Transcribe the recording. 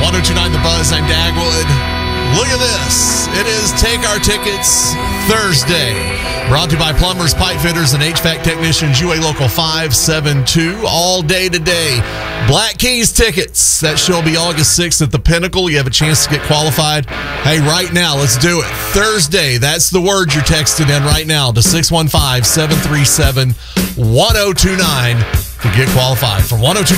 1029 The Buzz. I'm Dagwood. Look at this. It is Take Our Tickets Thursday. Brought to you by Plumbers, Pipe Fitters, and HVAC Technicians, UA Local 572. All day today. Black Keys tickets. That show will be August 6th at the Pinnacle. You have a chance to get qualified. Hey, right now, let's do it. Thursday. That's the word you're texting in right now to 615-737-1029 to get qualified. From 1029